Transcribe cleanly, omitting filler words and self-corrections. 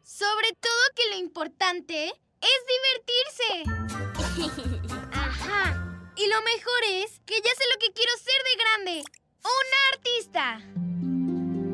Sobre todo que lo importante es divertirse. Ajá. Y lo mejor es que ya sé lo que quiero ser de grande. ¡Una artista!